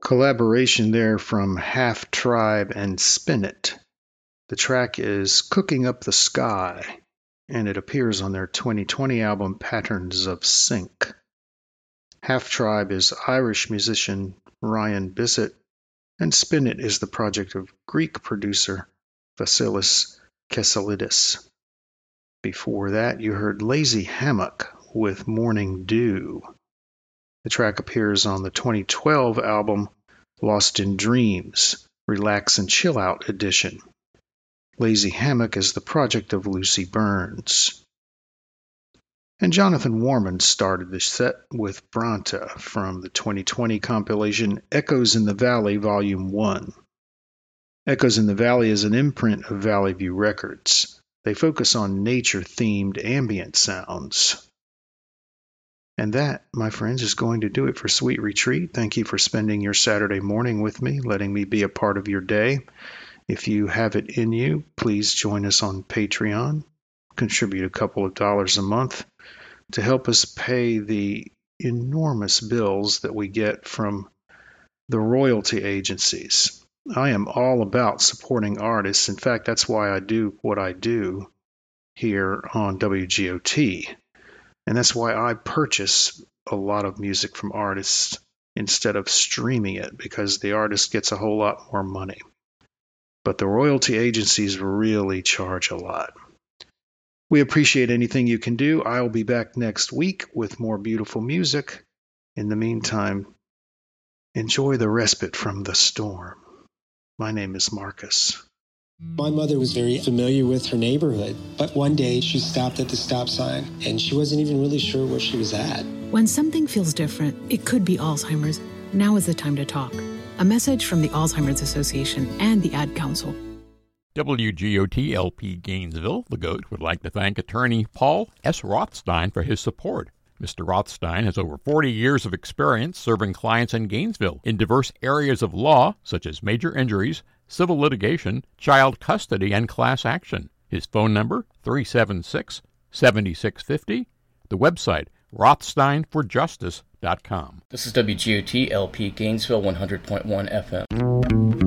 Collaboration there from Half Tribe and Spin It. The track is Cooking Up the Sky, and it appears on their 2020 album Patterns of Sync. Half Tribe is Irish musician Ryan Bissett, and Spin It is the project of Greek producer Vasilis Kesalidis. Before that, you heard Lazy Hammock with Morning Dew. The track appears on the 2012 album Lost in Dreams, Relax and Chill Out Edition. Lazy Hammock is the project of Lucy Burns. And Jonathan Warman started the set with Branta from the 2020 compilation Echoes in the Valley Volume 1. Echoes in the Valley is an imprint of Valley View Records. They focus on nature-themed ambient sounds. And that, my friends, is going to do it for Sweet Retreat. Thank you for spending your Saturday morning with me, letting me be a part of your day. If you have it in you, please join us on Patreon. Contribute a couple of dollars a month to help us pay the enormous bills that we get from the royalty agencies. I am all about supporting artists. In fact, that's why I do what I do here on WGOT. And that's why I purchase a lot of music from artists instead of streaming it, because the artist gets a whole lot more money. But the royalty agencies really charge a lot. We appreciate anything you can do. I'll be back next week with more beautiful music. In the meantime, enjoy the respite from the storm. My name is Marcus. My mother was very familiar with her neighborhood, but one day she stopped at the stop sign and she wasn't even really sure where she was at. When something feels different, it could be Alzheimer's. Now is the time to talk. A message from the Alzheimer's Association and the Ad Council. WGOT LP Gainesville, the GOAT, would like to thank attorney Paul S. Rothstein for his support. Mr. Rothstein has over 40 years of experience serving clients in Gainesville in diverse areas of law, such as major injuries, civil litigation, child custody, and class action. His phone number, 376-7650. The website, rothsteinforjustice.com. This is WGOT LP Gainesville 100.1 FM.